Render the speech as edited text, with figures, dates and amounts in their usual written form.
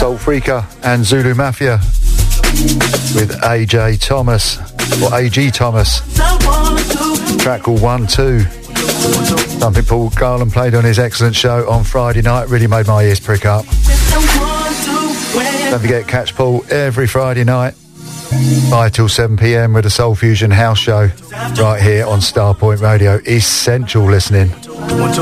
Soul Freaka and Zulu Mafia with AJ Thomas, or AG Thomas. Track called 1-2. Something Paul Garland played on his excellent show on Friday night. Really made my ears prick up. Don't forget, catch Paul every Friday night, 5 till 7 p.m. with the Soul Fusion House Show right here on Starpoint Radio. Essential listening.